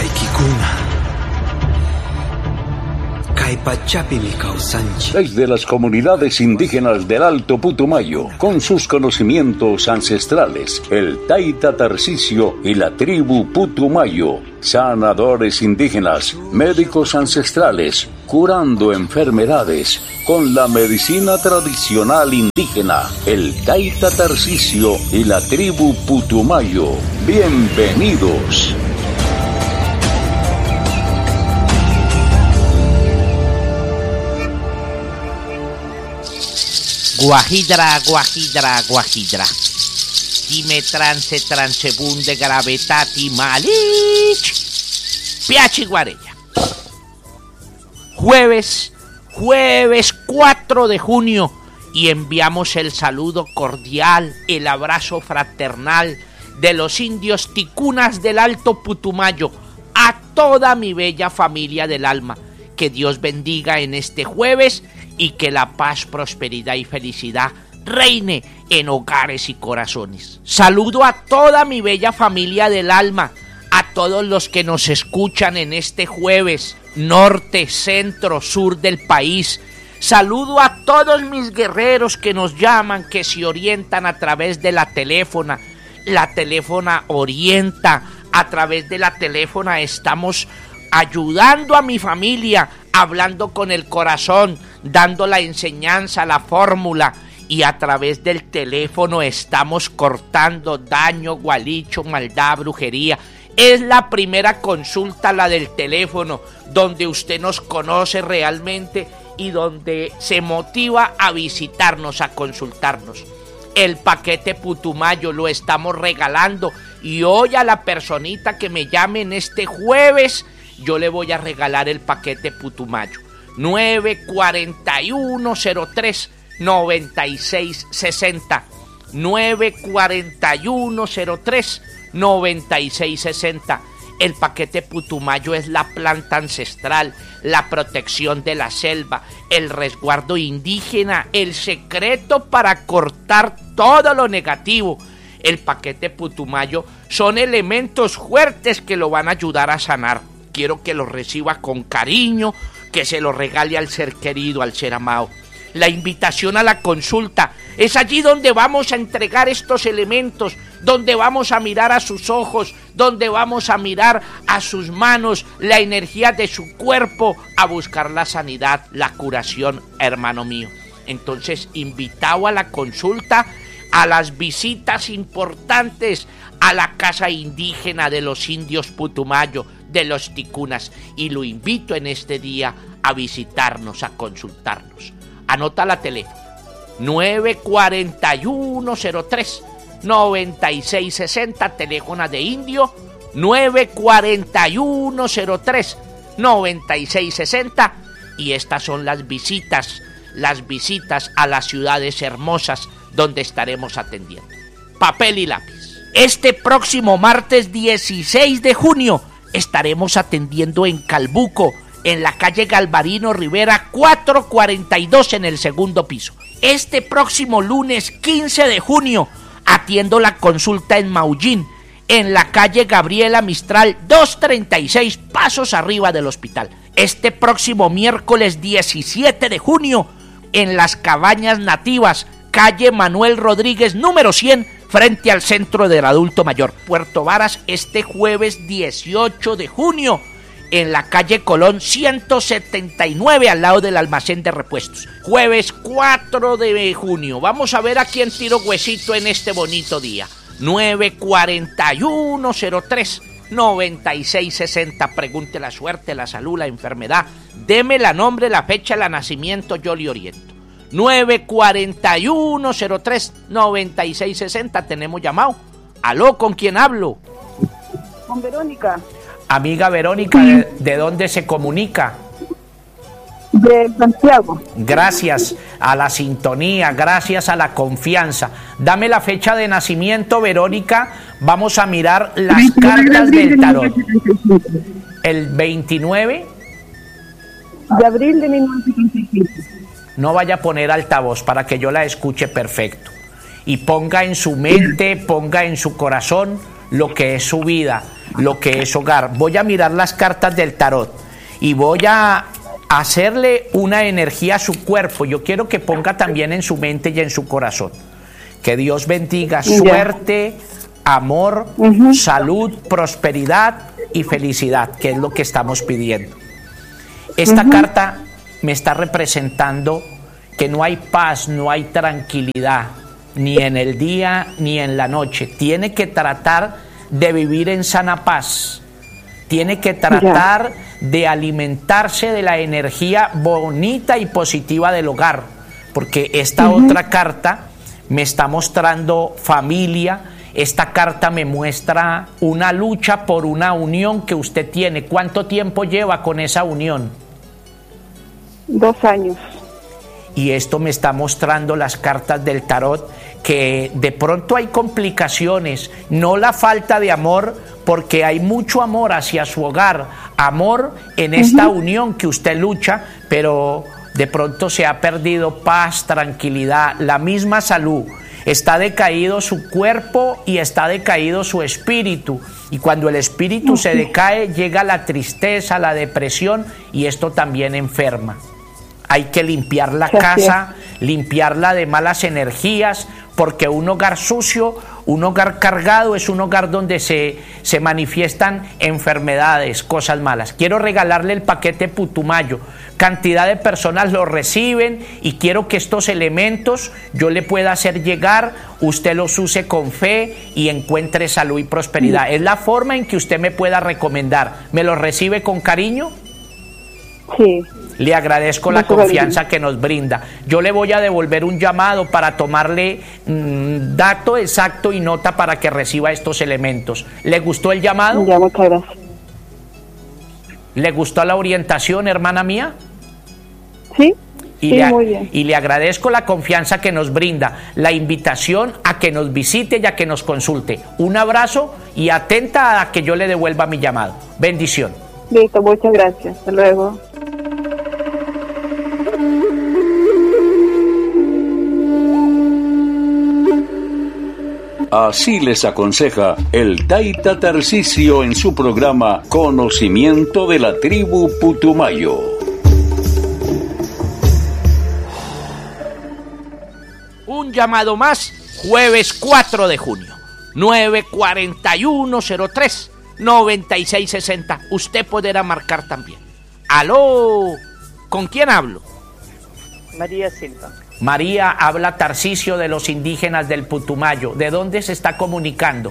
Desde las comunidades indígenas del Alto Putumayo, con sus conocimientos ancestrales, el Taita Tarcisio y la tribu Putumayo, sanadores indígenas, médicos ancestrales, curando enfermedades con la medicina tradicional indígena, el Taita Tarcisio y la tribu Putumayo. Bienvenidos. Guajidra, guajidra, guajidra. Dime transebunde gravetati malich. Piachi guarella. Jueves 4 de junio. Y enviamos el saludo cordial, el abrazo fraternal de los indios ticunas del Alto Putumayo a toda mi bella familia del alma. Que Dios bendiga en este jueves y que la paz, prosperidad y felicidad reine en hogares y corazones. Saludo a toda mi bella familia del alma, a todos los que nos escuchan en este jueves, norte, centro, sur del país. Saludo a todos mis guerreros que nos llaman, que se orientan a través de la teléfona. La teléfona orienta, a través de la teléfona estamos ayudando a mi familia, hablando con el corazón, dando la enseñanza, la fórmula, y a través del teléfono estamos cortando daño, gualicho, maldad, brujería. Es la primera consulta, la del teléfono, donde usted nos conoce realmente y donde se motiva a visitarnos, a consultarnos. El paquete Putumayo lo estamos regalando y hoy a la personita que me llame en este jueves, yo le voy a regalar el paquete Putumayo. 94103-9660. 94103-9660. El paquete Putumayo es la planta ancestral, la protección de la selva, el resguardo indígena, el secreto para cortar todo lo negativo. El paquete Putumayo son elementos fuertes que lo van a ayudar a sanar. Quiero que lo reciba con cariño, que se lo regale al ser querido, al ser amado. La invitación a la consulta es allí donde vamos a entregar estos elementos, donde vamos a mirar a sus ojos, donde vamos a mirar a sus manos, la energía de su cuerpo, a buscar la sanidad, la curación, hermano mío. Entonces, invitado a la consulta, a las visitas importantes a la casa indígena de los indios Putumayo, de los ticunas, y lo invito en este día a visitarnos, a consultarnos. Anota la teléfono 94103-9660, teléfono de indio 94103-9660, y estas son las visitas a las ciudades hermosas donde estaremos atendiendo. Papel y lápiz. Este próximo martes 16 de junio estaremos atendiendo en Calbuco, en la calle Galvarino Rivera 442 en el segundo piso. Este próximo lunes 15 de junio atiendo la consulta en Maullín, en la calle Gabriela Mistral 236, pasos arriba del hospital. Este próximo miércoles 17 de junio en las Cabañas Nativas, calle Manuel Rodríguez número 100, frente al Centro del Adulto Mayor, Puerto Varas. Este jueves 18 de junio en la calle Colón 179, al lado del almacén de repuestos. Jueves 4 de junio. Vamos a ver a quién tiro huesito en este bonito día. 94103-9660. Pregunte la suerte, la salud, la enfermedad. Deme la nombre, la fecha, el nacimiento, yo le oriento. 94103-9660. Tenemos llamado. ¿Aló? ¿Con quién hablo? Con Verónica. Amiga Verónica, ¿de dónde se comunica? De Santiago. Gracias a la sintonía, gracias a la confianza. Dame la fecha de nacimiento, Verónica. Vamos a mirar las cartas del tarot. El 29 de abril de 1975. No vaya a poner altavoz para que yo la escuche perfecto. Y ponga en su mente, ponga en su corazón lo que es su vida, lo que es hogar. Voy a mirar las cartas del tarot y voy a hacerle una energía a su cuerpo. Yo quiero que ponga también en su mente y en su corazón. Que Dios bendiga suerte, amor, salud, prosperidad y felicidad, que es lo que estamos pidiendo. Esta carta me está representando que no hay paz, no hay tranquilidad, ni en el día ni en la noche. Tiene que tratar de vivir en sana paz. Tiene que tratar de alimentarse de la energía bonita y positiva del hogar, porque esta otra carta me está mostrando familia. Esta carta me muestra una lucha por una unión que usted tiene. ¿Cuánto tiempo lleva con esa unión? 2 años. Y esto me está mostrando las cartas del tarot, que de pronto hay complicaciones, no la falta de amor, porque hay mucho amor hacia su hogar, amor en esta unión que usted lucha, pero de pronto se ha perdido paz, tranquilidad, la misma salud. Está decaído su cuerpo y está decaído su espíritu. Y cuando el espíritu se decae, llega la tristeza, la depresión, y esto también enferma. Hay que limpiar la casa, limpiarla de malas energías, porque un hogar sucio, un hogar cargado, es un hogar donde se manifiestan enfermedades, cosas malas. Quiero regalarle el paquete Putumayo. Cantidad de personas lo reciben y quiero que estos elementos yo le pueda hacer llegar, usted los use con fe y encuentre salud y prosperidad. Es la forma en que usted me pueda recomendar. ¿Me los recibe con cariño? Sí. Le agradezco la confianza que nos brinda. Yo le voy a devolver un llamado para tomarle dato exacto y nota para que reciba estos elementos. ¿Le gustó el llamado? Ya, muchas gracias. ¿Le gustó la orientación, hermana mía? Sí, muy bien. Y le agradezco la confianza que nos brinda, la invitación a que nos visite y a que nos consulte. Un abrazo y atenta a que yo le devuelva mi llamado. Bendición. Listo, muchas gracias. Hasta luego. Así les aconseja el Taita Tarcisio en su programa Conocimiento de la Tribu Putumayo. Un llamado más, jueves 4 de junio, 941-03-9660. Usted podrá marcar también. ¡Aló! ¿Con quién hablo? María Silva. María, habla Tarcisio de los indígenas del Putumayo. ¿De dónde se está comunicando?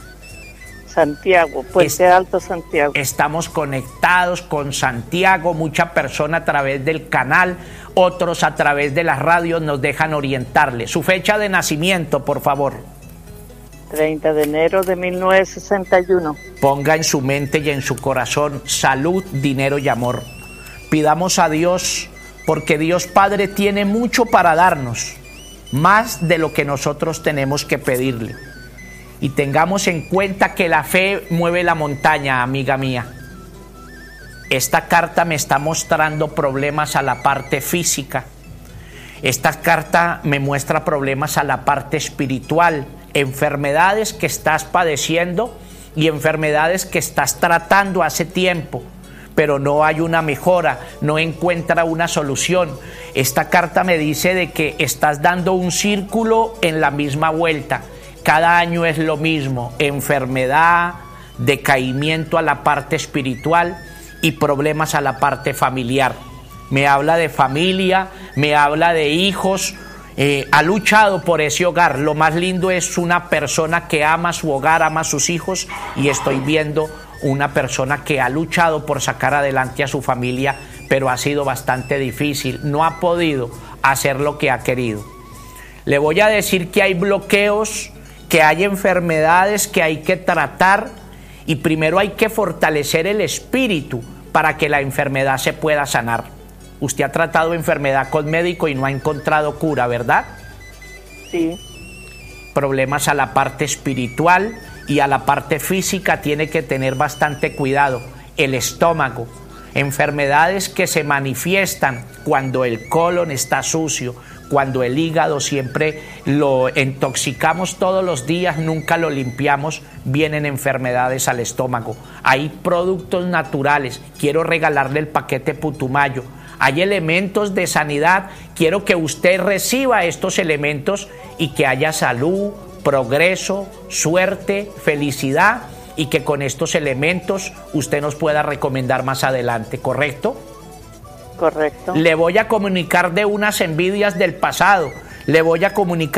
Santiago, Puente Alto, Santiago. Estamos conectados con Santiago, mucha persona a través del canal, otros a través de las radios nos dejan orientarle. Su fecha de nacimiento, por favor. 30 de enero de 1961. Ponga en su mente y en su corazón salud, dinero y amor. Pidamos a Dios, porque Dios Padre tiene mucho para darnos, más de lo que nosotros tenemos que pedirle. Y tengamos en cuenta que la fe mueve la montaña, amiga mía. Esta carta me está mostrando problemas a la parte física. Esta carta me muestra problemas a la parte espiritual, enfermedades que estás padeciendo y enfermedades que estás tratando hace tiempo, pero no hay una mejora, no encuentra una solución. Esta carta me dice de que estás dando un círculo en la misma vuelta. Cada año es lo mismo, enfermedad, decaimiento a la parte espiritual y problemas a la parte familiar. Me habla de familia, me habla de hijos, ha luchado por ese hogar. Lo más lindo es una persona que ama su hogar, ama a sus hijos, y estoy viendo una persona que ha luchado por sacar adelante a su familia, pero ha sido bastante difícil, no ha podido hacer lo que ha querido. Le voy a decir que hay bloqueos, que hay enfermedades que hay que tratar, y primero hay que fortalecer el espíritu para que la enfermedad se pueda sanar. Usted ha tratado enfermedad con médico y no ha encontrado cura, ¿verdad? Sí. Problemas a la parte espiritual y a la parte física tiene que tener bastante cuidado. El estómago, enfermedades que se manifiestan cuando el colon está sucio, cuando el hígado siempre lo intoxicamos todos los días, nunca lo limpiamos, vienen enfermedades al estómago. Hay productos naturales, quiero regalarle el paquete Putumayo. Hay elementos de sanidad, quiero que usted reciba estos elementos y que haya salud, progreso, suerte, felicidad, y que con estos elementos usted nos pueda recomendar más adelante, ¿correcto? Correcto. Le voy a comunicar de unas envidias del pasado, le voy a comunicar